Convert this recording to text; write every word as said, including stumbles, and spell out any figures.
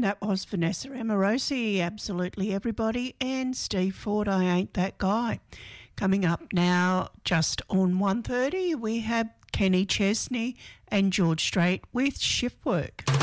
And that was Vanessa Amorosi, Absolutely Everybody, and Steve Ford, I Ain't That Guy. Coming up now, just on one thirty, we have Kenny Chesney and George Strait with Shift Work.